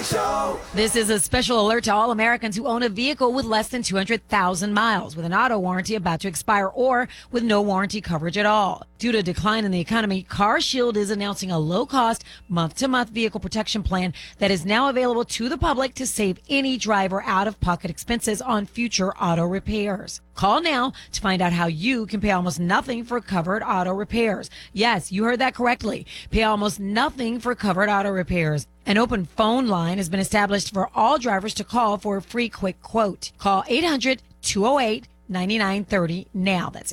Show. This is a special alert to all Americans who own a vehicle with less than 200,000 miles, with an auto warranty about to expire, or with no warranty coverage at all. Due to a decline in the economy, CarShield is announcing a low-cost, month-to-month vehicle protection plan that is now available to the public to save any driver out-of-pocket expenses on future auto repairs. Call now to find out how you can pay almost nothing for covered auto repairs. Yes, you heard that correctly. Pay almost nothing for covered auto repairs. An open phone line has been established for all drivers to call for a free quick quote. Call 800-208-9930 now. That's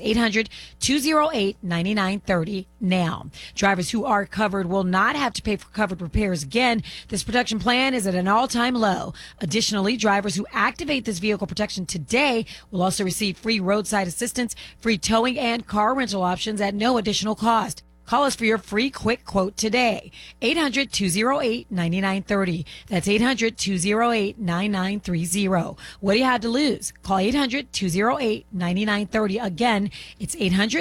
800-208-9930 now. Drivers who are covered will not have to pay for covered repairs again. This protection plan is at an all-time low. Additionally, drivers who activate this vehicle protection today will also receive free roadside assistance, free towing, and car rental options at no additional cost. Call us for your free quick quote today. 800-208-9930. That's 800-208-9930. What do you have to lose? Call 800-208-9930. Again, it's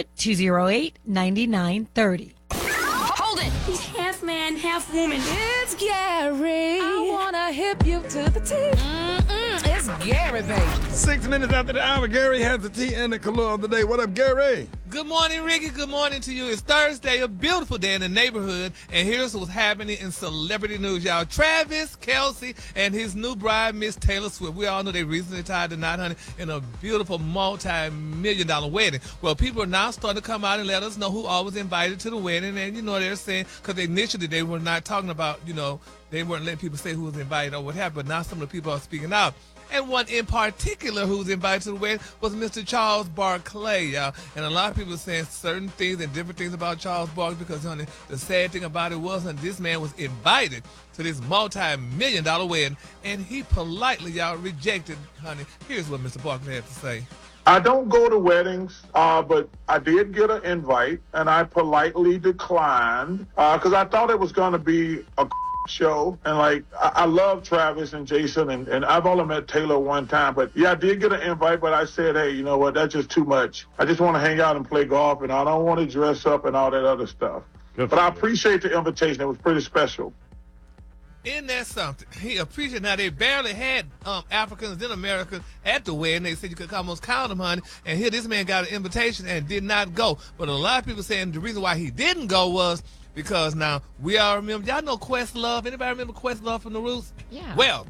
800-208-9930. Hold it! He's half man, half woman. It's Gary. I wanna hip you to the T. It's Gary, baby. 6 minutes after the hour, Gary has the tea and the color of the day. What up, Gary? Good morning, Ricky. Good morning to you. It's Thursday, a beautiful day in the neighborhood, and here's what's happening in celebrity news, y'all. Travis Kelce and his new bride, Miss Taylor Swift. We all know they recently tied the knot, honey, in a beautiful multi-million-dollar wedding. Well, people are now starting to come out and let us know who all was invited to the wedding, and, they're saying, because initially they were not talking about, they weren't letting people say who was invited or what happened, but now some of the people are speaking out. And one in particular who was invited to the wedding was Mr. Charles Barkley, y'all. And a lot of people are saying certain things and different things about Charles Barkley because, honey, the sad thing about it was, honey, this man was invited to this multi-million-dollar wedding, and he politely, y'all, rejected, honey. Here's what Mr. Barkley had to say. I don't go to weddings, but I did get an invite, and I politely declined because I thought it was going to be a show. And I love Travis and Jason, and I've only met Taylor one time, but yeah, I did get an invite, but I said, hey, you know what, that's just too much. I just want to hang out and play golf, and I don't want to dress up and all that other stuff. But I appreciate the invitation. It was pretty special. Isn't that something? He appreciated. Now, they barely had Africans in America at the wedding. They said you could almost count them, honey. And here this man got an invitation and did not go. But a lot of people saying the reason why he didn't go was because now we all remember. Y'all know Questlove. Anybody remember Questlove from the Roots? Yeah. Well,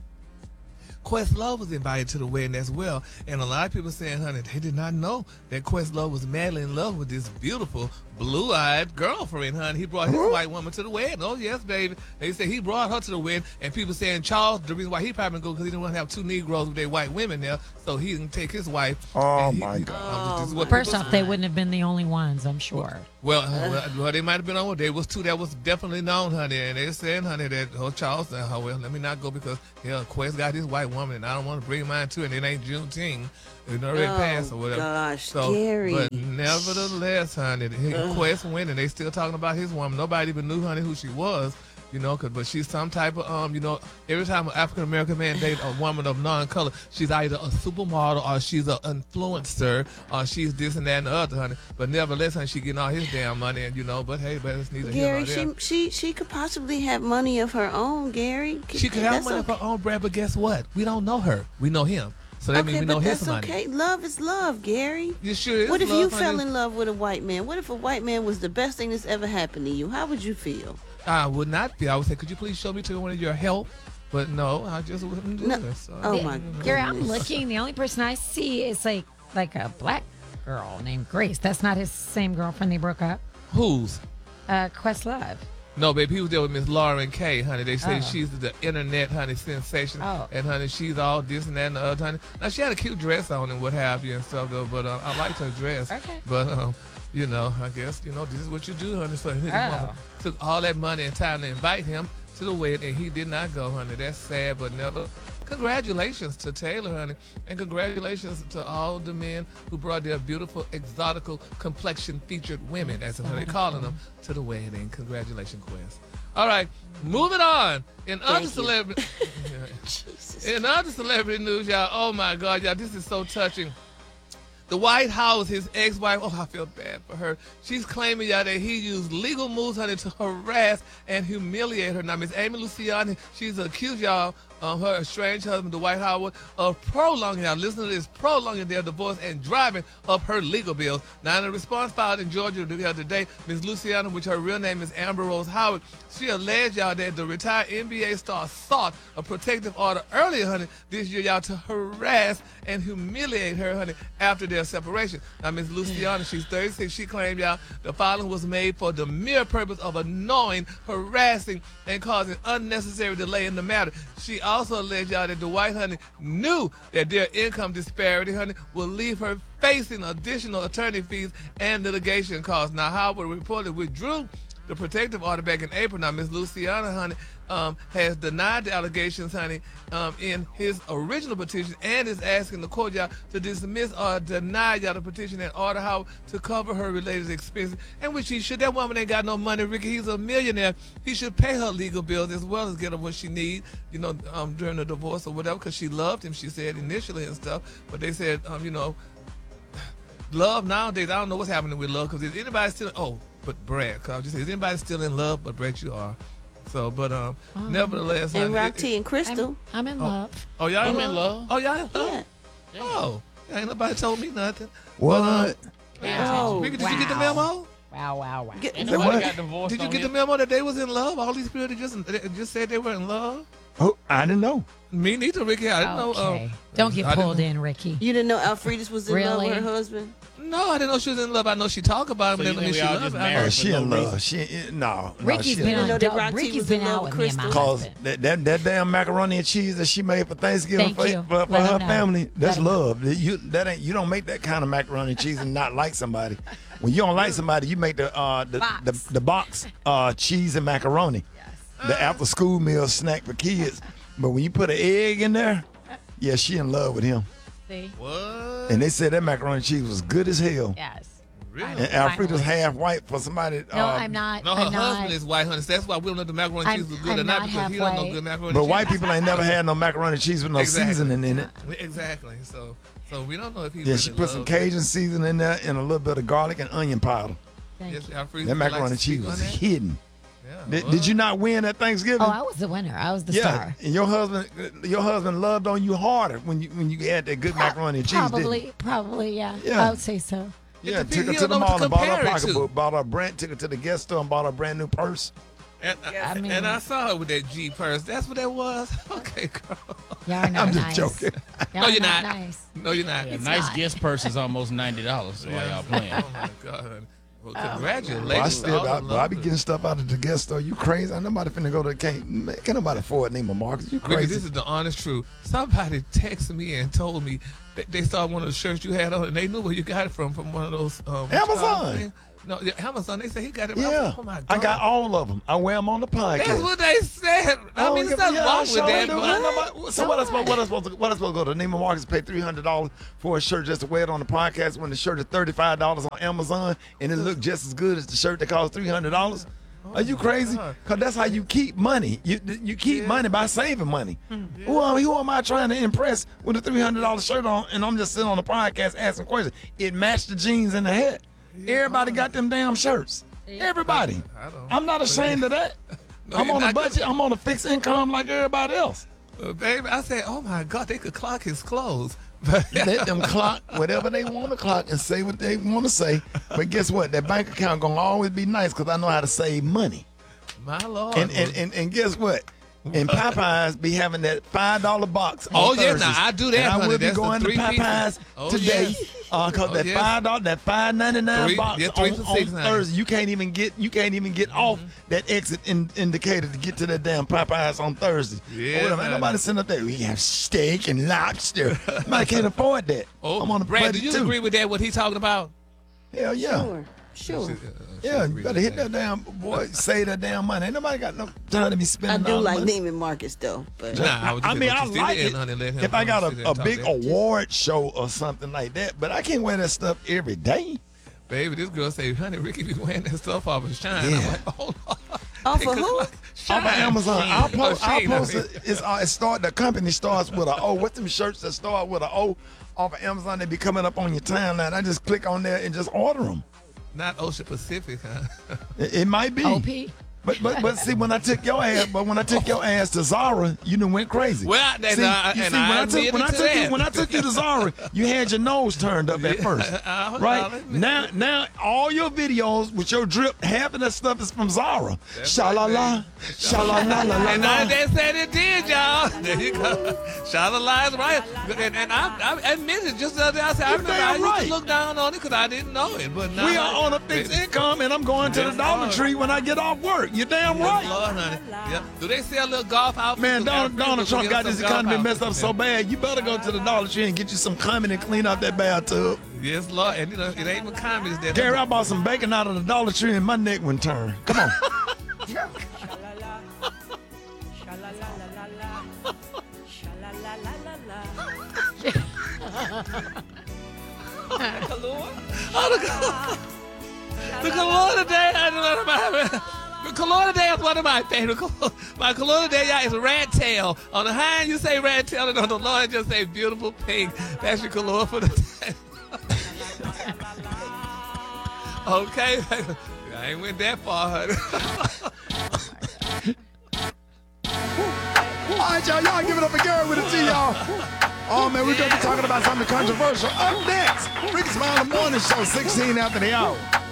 Questlove was invited to the wedding as well, and a lot of people saying, honey, they did not know that Questlove was madly in love with this beautiful blue-eyed girlfriend, honey. He brought his white woman to the wedding. Oh, yes, baby. They say he brought her to the wedding, and people saying Charles, the reason why he probably didn't go because he didn't want to have two Negroes with their white women there, so he didn't take his wife. Oh, my God. First off, they wouldn't have been the only ones, I'm sure. Well, they might have been on. There was two that was definitely known, honey, and they said, honey, that Charles said, well, let me not go because Quest got his white woman, and I don't want to bring mine too, and it ain't Juneteenth. It already passed or whatever. Gosh, so, Gary. But nevertheless, honey, Quest went, and they still talking about his woman. Nobody even knew, honey, who she was. But she's some type of, every time an African-American man dates a woman of non-color, she's either a supermodel or she's an influencer or she's this and that and the other, honey. But nevertheless, honey, she getting all his damn money, and, but hey, but it's neither here nor there. Gary, she could possibly have money of her own, Gary. She could have money of her own, Brad, but guess what? We don't know her. We know him. So that means we know his money. Okay, love is love, Gary. You sure is. What if love, you honey? fell in love with a white man? What if a white man was the best thing that's ever happened to you? How would you feel? I would not be. I would say, could you please show me to one of your help? But no, I just wouldn't do this. So, oh, my goodness. Gary, I'm looking. The only person I see is like a black girl named Grace. That's not his same girlfriend they broke up. Whose? Questlove. No, baby, he was there with Miss Lauren Kay, honey. They say she's the internet, honey, sensation. Oh. And, honey, she's all this and that and the other, honey. Now, she had a cute dress on and what have you and stuff, though, but I liked her dress. Okay. But, I guess, this is what you do, honey. So his mama took all that money and time to invite him to the wedding, and he did not go, honey. That's sad, but never. Congratulations to Taylor, honey, and congratulations to all the men who brought their beautiful, exotical, complexion-featured women, as they're calling them, to the wedding. Congratulations, Quest. All right, moving on. In other celebrity news, y'all, oh, my God, y'all, this is so touching. The White House, his ex-wife, oh, I feel bad for her. She's claiming, y'all, that he used legal moves, honey, to harass and humiliate her. Now, Miss Amy Luciani, she's accused, y'all, her estranged husband, Dwight Howard, of prolonging, now listen to this, prolonging their divorce and driving up her legal bills. Now, in a response filed in Georgia the other day, Miss Luciani, which her real name is Amber Rose Howard, she alleged, y'all, that the retired NBA star sought a protective order earlier, honey, this year, y'all, to harass and humiliate her, honey, after their separation. Now, Miss Luciani, she's 36. She claimed, y'all, the filing was made for the mere purpose of annoying, harassing, and causing unnecessary delay in the matter. She also alleged, y'all, that Dwight, honey, knew that their income disparity, honey, would leave her facing additional attorney fees and litigation costs. Now, Howard reportedly withdrew the protective order back in April. Now, Miss Luciana, honey, has denied the allegations, honey, in his original petition, and is asking the court, y'all, to dismiss or deny, y'all, the petition and order Howard to cover her related expenses, and which he should. That woman ain't got no money, Ricky. He's a millionaire. He should pay her legal bills as well as get her what she needs, you know, during the divorce or whatever, because she loved him, she said initially and stuff. But they said, you know, love nowadays, I don't know what's happening with love, because is anybody still, but Brad, cause just say, is anybody still in love? But Brad, you are. So, but nevertheless, And honey, Rock T and Crystal. I'm in love. oh, y'all I'm in love. Oh, y'all in love? Yeah. Oh, ain't nobody told me nothing. What? Oh, Ricky, did you get the memo? Wow. Get- Ain't Say nobody what? got divorced. Did you on get the here. memo that they was in love? All these people that just said they were in love. Oh, I didn't know. Me neither, Ricky. I didn't know. Okay. Don't get I didn't pulled know. in, Ricky. You didn't know Alfredis was in love with her Really? husband? No, I didn't know she was in love. I know she talked about him, So but you that think don't mean we she all loved just him. married? Oh, for she no in love. reason. No, Ricky's she been in on. know that Rock T Ricky's was been in love out with with me and my Crystal? Cause husband. that damn macaroni and cheese that she made for Thanksgiving Thank you. for Let her him know. family, that's Let him know. love. You don't make that kind of macaroni and cheese and not like somebody. When you don't like somebody, you make the box cheese and macaroni, the after school meal snack for kids. But when you put an egg in there, yeah, she in love with him. See? What? And they said that macaroni and cheese was good as hell. Yes. Really? And Alfreda's half white for somebody. No, I'm not. No, her I'm husband not. is white, honey. So that's why we don't know if the macaroni and cheese was good or I'm not, not because he don't know halfway. good macaroni But and white cheese. people ain't never had no macaroni and cheese with no Exactly. seasoning in it. Exactly. So we don't know if he Yeah, really she put some loved it. Cajun seasoning in there and a little bit of garlic and onion powder. Thank Yes, you. Alfred, That would you like macaroni to and cheese speak on was that? hidden. Yeah, Did you not win at Thanksgiving? Oh, I was the winner. I was the yeah, star. and your husband loved on you harder when you had that good macaroni and cheese. Probably, yeah. Yeah. I would say so. Yeah, He took her don't to the know what mall to and bought her a compare it to. pocketbook, bought her a brand, took her to the guest store and bought her a brand new purse. And, mean- and I saw her with that G purse. That's what that was. Okay, girl. Y'all are not I'm just nice. joking. Y'all No, are you're not. nice. No, you're not. Yeah, nice not. guest purse is almost $90 while y'all playing. Oh my God. Well, congratulations. Well, I still, All the I be love. getting stuff out of the guest store. You crazy? Ain't nobody finna go to can't nobody afford Neiman Marcus. You Ricky, crazy? this is the honest truth. Somebody texted me and told me that they saw one of the shirts you had on, and they knew where you got it from one of those Amazon. No, yeah, Amazon. They said he got it. Yeah, Oh my God. I got all of them. I wear them on the podcast. That's what they said. I mean, there's nothing wrong with that. So what I supposed to go to Neiman Marcus, pay $300 for a shirt just to wear it on the podcast when the shirt is $35 on Amazon and it look just as good as the shirt that costs $300? Are you crazy? Because that's how you keep money. You keep money by saving money. Who am I trying to impress with a $300 shirt on and I'm just sitting on the podcast asking questions? It matched the jeans and the hat. Everybody got them damn shirts. Everybody. I'm not ashamed of that. No, I'm you're on a not. budget. I'm on a fixed income like everybody else. Baby, I said, oh my God, they could clock his clothes. Let them clock whatever they want to clock and say what they want to say. But guess what? That bank account gonna always be nice because I know how to save money. My Lord. And guess what? And Popeyes be having that $5 box on Oh, yeah, Thursdays. now I do that, And I honey. will be That's the going to 3 pieces. Popeyes Oh, today yes. because that yes. $5, that $5.99 Three- box yeah, 3 for on $6.99. Thursday. You can't even get off that exit indicator to get to that damn Popeyes on Thursday. Yeah, Or whatever. Ain't honey. nobody sitting up there. We have steak and lobster. Nobody can't afford that. Oh, I'm on the Brad, do budget you too. agree with that, what he's talking about? Hell yeah. Sure. Yeah, you better hit that damn boy. Save that damn money. Ain't nobody got no time to be I spending do all the like money. Neiman Marcus though, but Nah, I would just I mean, say, I but you like still it in, honey, let him if I got sit there a and talk big that. award show or something like that, but I can't wear that stuff every day. Baby, this girl say, honey, Ricky be wearing that stuff off his shine. Yeah. I'm like, hold on. Off They of could who? clock- Off of Amazon. Shine. I'll post Shine. it. The company starts with a O. What's them shirts that start with a O off of Amazon? They be coming up on your timeline. I just click on there and just order them. Not Ocean Pacific, huh? It might be. OP. But see, when I took your ass to Zara, you done went crazy. Well, when I took you to Zara, you had your nose turned up at first, right? Now all your videos with your drip, half of that stuff is from Zara. Sha-la-la, sha-la-la-la-la. And I just said it did, y'all. There you go. Sha-la-la is right. And I admitted just the other day, I said, I remember I used to look down on it because I didn't know it. But now We are on a fixed income, and I'm going to the Dollar Tree when I get off work. You damn right. Lord, honey. Yep. Do they sell little golf outfits? Man, Donald Trump got this economy messed up so bad. You better go to the Dollar Tree and get you some comedy and clean out that bathtub. Yes, Lord. And you know, it ain't even comedy. Gary, I bought some bacon out of the Dollar Tree and my neck went turn. Come on. The cologne today, the cologne today is one of my favorite. My cologne today, y'all, is rat tail. On the high end, you say rat tail, and on the low end, just say beautiful pink. That's your cologne for the day. Okay, I ain't went that far, honey. All right, y'all give it up for Gary with a T, y'all. Oh, man, we're going to be talking about something controversial. Up next, Ricky Smiley Morning Show, 16 after the hour.